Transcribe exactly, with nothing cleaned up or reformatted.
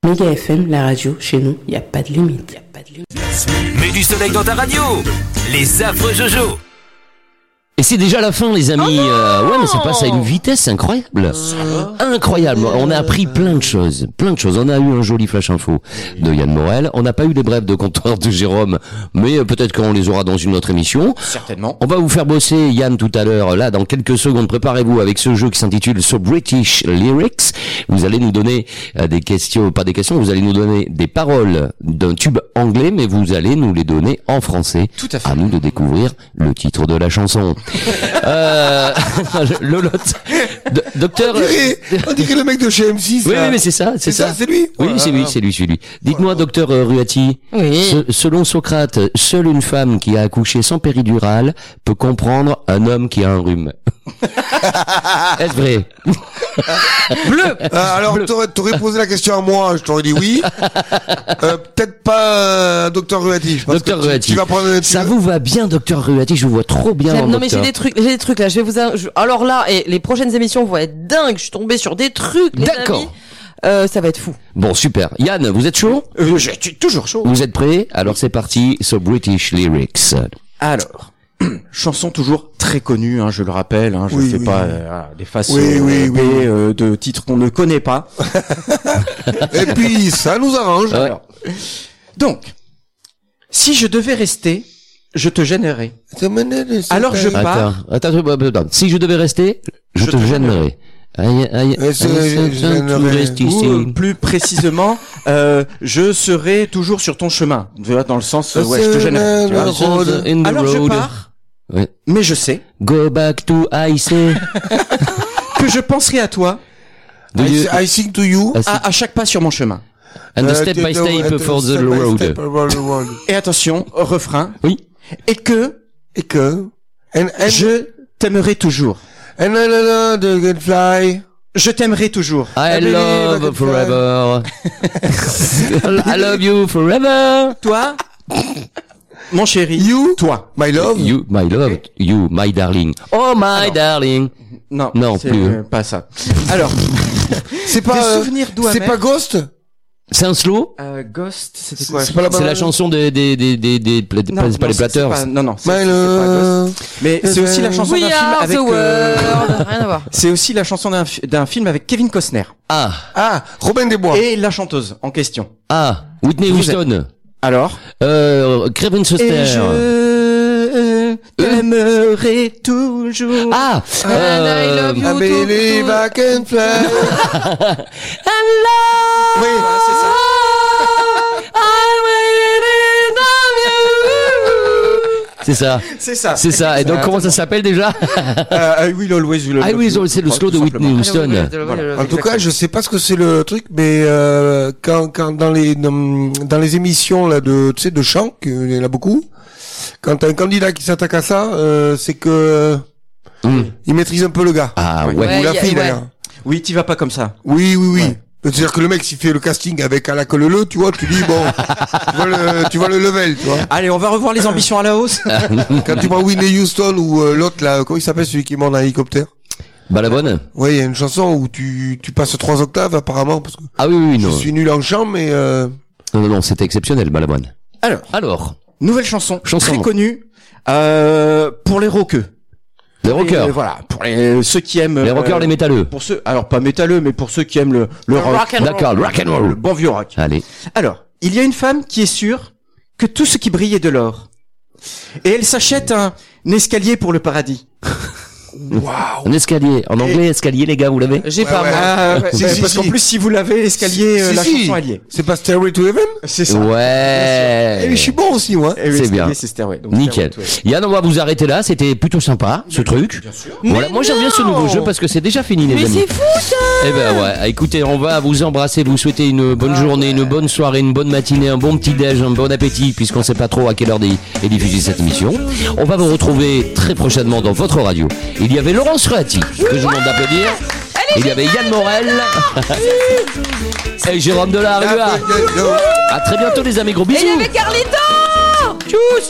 Méga F M, la radio, chez nous, il n'y a pas de limite. Y a pas de limite. Mets du soleil dans ta radio. Les affreux Jojo. Et c'est déjà la fin, les amis. Oh euh, ouais, mais ça passe à une vitesse incroyable. Incroyable. On a appris plein de choses. Plein de choses. On a eu un joli flash info de Yann Morel. On n'a pas eu les brèves de comptoir de Jérôme, mais euh, peut-être qu'on les aura dans une autre émission. Certainement. On va vous faire bosser, Yann, tout à l'heure. Là, dans quelques secondes, préparez-vous avec ce jeu qui s'intitule So British Lyrics. Vous allez nous donner euh, des questions, pas des questions, vous allez nous donner des paroles d'un tube anglais, mais vous allez nous les donner en français. Tout à fait. À nous de découvrir le titre de la chanson. euh, Lolotte, D- docteur. On dirait, on dirait le mec de chez M six. Oui, là. oui, mais c'est ça, c'est, c'est ça. ça. C'est lui. Oui, Ouais, c'est ouais, lui, ouais. c'est lui, c'est lui. Dites-moi, docteur euh, Ruati. Oui. se- selon Socrate, seule une femme qui a accouché sans péridurale peut comprendre un homme qui a un rhume. Est-ce vrai? Bleu. Euh, alors, Bleu. t'aurais, t'aurais posé la question à moi, je t'aurais dit oui. Euh, peut-être pas euh, docteur Ruati. je pense Docteur que tu- Ruati. Tu vas prendre un Ça vous va bien, docteur Ruati? Je vous vois trop bien dans Non mais j'ai docteur. des trucs, j'ai des trucs là. Je vais vous. in- je- Alors là, et les prochaines émissions vont être dingues. Je suis tombée sur des trucs. Les D'accord. amis. Euh, ça va être fou. Bon, super. Yann, vous êtes chaud? Euh, je suis toujours chaud. Vous êtes prêts? Alors c'est parti. So British Lyrics. Alors, chanson toujours très connue, hein, je le rappelle. Hein, je Oui, fais oui. pas euh, des faces Oui, euh, oui, oui. euh, de titres qu'on ne connaît pas. Et puis, ça nous arrange. Ouais. Alors, donc, si je devais rester, je te gênerais. Alors je pars. Attends, attends, attends, attends. Si je devais rester, je, Je te te gênerais. Aïe, aïe, Ouais, c'est- aïe, je- je tu gênerais. restes Ou ici. euh, plus précisément, euh, je serai toujours sur ton chemin. Tu vois, dans le sens, euh, ouais, je te gênerais. tu vois. Le road. In the Alors je road. pars, Ouais. mais je sais Go back to Ice. que je penserai à toi Do you- I, I sing to you. à, à chaque pas sur mon chemin. And the Euh, step by to- step to- for the step by road. step for the road. Et attention, refrain. Oui. Et que Et que. And, and, je t'aimerai toujours. and, and, and, and, fly. Je t'aimerai toujours. I I believe I love can forever. I love you forever. Toi, mon chéri. You. Toi. My love. You, my love. You, my darling. Oh, my darling. Non, Non, c'est plus. euh, pas ça. Alors, C'est pas, des euh, souvenirs doux c'est amers. pas Ghost? C'est un slow? euh, Ghost, c'était C'est quoi c'est pas la C'est la bonne- chanson des, des, des, des, des, pla- Non, c'est pas non, les c'est- c'est Platters. pas- Non, non, c'est My c'est pas love. Ghost. Mais c'est aussi la chanson d'un We film are avec. the euh, world. Rien à voir. C'est aussi la chanson d'un fi- d'un film avec Kevin Costner Ah, Ah, Robin des Bois. et la chanteuse en question. ah, Whitney Vous Houston. Alors. Euh, Craven Foster. Et je t'aimerai toujours. Ah, And I euh, love you. I believe I can fly. Oui, voilà, c'est ça. c'est ça. C'est ça. C'est ça. Et donc, comment ça s'appelle déjà? Euh, I will always will Ah love oui, you. c'est le slow de Tout Whitney simplement. Houston. En tout cas, je sais pas ce que c'est le truc, mais euh, quand, quand dans les dans, dans les émissions là de tu sais de chant, il y en a beaucoup. Quand t'as un candidat qui s'attaque à ça, euh, c'est que Hmm. il maîtrise un peu le gars. Ah ouais. Ouais, Ou la y a- fille ouais. d'ailleurs. Oui, t'y vas pas comme ça. Oui, oui, oui. Ouais. C'est-à-dire que le mec, s'il fait le casting avec à la queue le, tu vois, tu dis bon, tu vois le, tu vois le level, tu vois. Allez, on va revoir les ambitions à la hausse. Quand tu vois Whitney Houston ou euh, l'autre là, comment il s'appelle celui qui monte en hélicoptère? Balabone? Ouais, il y a une chanson où tu tu passes trois octaves apparemment parce que Ah oui, oui, je non. suis nul en chant, mais euh, Non, non, non, c'était exceptionnel, Balabone. Alors, Alors, nouvelle chanson, Chanson. très connue euh, pour les rockeux. les rockers. Et voilà, pour les ceux qui aiment Les rockers, euh, les métalleux. pour ceux, alors pas métalleux, mais pour ceux qui aiment le le rock, rock and roll. D'accord, le rock and le roll. bon vieux rock. Allez. Alors, il y a une femme qui est sûre que tout ce qui brille est de l'or, et elle s'achète un escalier pour le paradis. waouh. Un escalier. En anglais, escalier, les gars, vous l'avez? J'ai Ouais, pas ouais. moi. Ah, ouais, Si, bah, si, parce si. qu'en plus, si vous l'avez l'escalier, euh, Si, la si. chanson elle y est. C'est pas Stairway to Heaven? C'est ça. Ouais. Eh, mais je suis bon aussi, moi. Et oui, C'est l'escalier, bien. c'est Stairway. Donc, Nickel. Stairway to Heaven. Yann, on va vous arrêter là. C'était plutôt sympa, ce truc. Bien sûr. Voilà. Moi, j'aime bien ce nouveau jeu parce que c'est déjà fini, les Mais amis. c'est fou ça. Eh ben ouais, écoutez, on va vous embrasser, vous souhaiter une bonne journée, une bonne soirée, une bonne matinée, un bon petit déj, un bon appétit, puisqu'on sait pas trop à quelle heure est diffusée cette émission. On va vous retrouver très prochainement dans votre radio. Il y avait Laurence Ruati, que je vous demande d'applaudir. Il y avait Yann Morel. Et Jérôme Delarue. À très bientôt les amis, gros Et il y bisous. avait Carlito. Tchuss.